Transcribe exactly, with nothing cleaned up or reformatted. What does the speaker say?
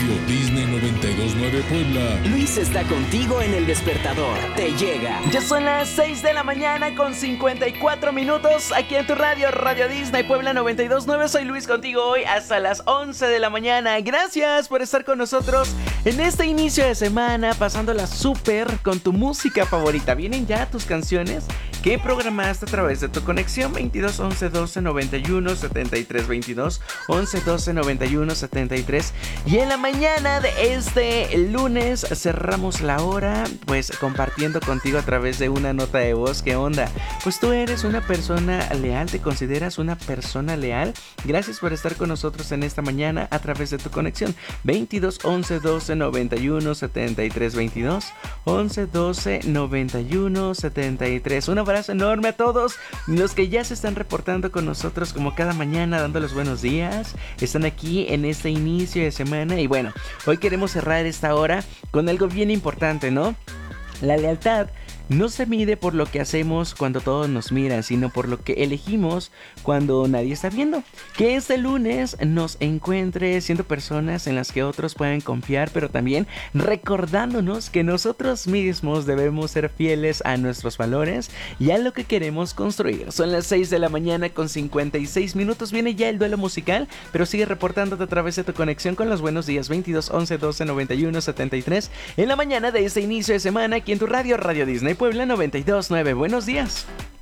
Radio Disney noventa y dos punto nueve Puebla. Luis está contigo en el despertador. Te llega. Ya son las seis de la mañana con cincuenta y cuatro minutos aquí en tu radio, Radio Disney Puebla noventa y dos punto nueve. Soy Luis contigo hoy hasta las once de la mañana. Gracias por estar con nosotros en este inicio de semana, pasándola súper con tu música favorita. ¿Vienen ya tus canciones que programaste a través de tu conexión? Veintidós once doce noventa y uno setenta y tres, veintidós once doce noventa y uno setenta y tres. Y en la mañana de este lunes cerramos la hora pues compartiendo contigo a través de una nota de voz. ¿Qué onda? Pues tú eres una persona leal, ¿te consideras una persona leal? Gracias por estar con nosotros en esta mañana a través de tu conexión. Veintidós once doce noventa y uno setenta y tres, veintidós once doce noventa y uno setenta y tres. Un abrazo enorme a todos los que ya se están reportando con nosotros como cada mañana, dando los buenos días. Están aquí en este inicio de semana y bueno, hoy queremos cerrar esta hora con algo bien importante, ¿no? La lealtad no se mide por lo que hacemos cuando todos nos miran, sino por lo que elegimos cuando nadie está viendo. Que este lunes nos encuentre siendo personas en las que otros pueden confiar, pero también recordándonos que nosotros mismos debemos ser fieles a nuestros valores y a lo que queremos construir. Son las seis de la mañana con cincuenta y seis minutos. Viene ya el duelo musical, pero sigue reportándote a través de tu conexión con los buenos días. Veintidós once doce noventa y uno setenta y tres en la mañana de este inicio de semana aquí en tu radio, Radio Disney Puebla noventa y dos punto nueve. Buenos días.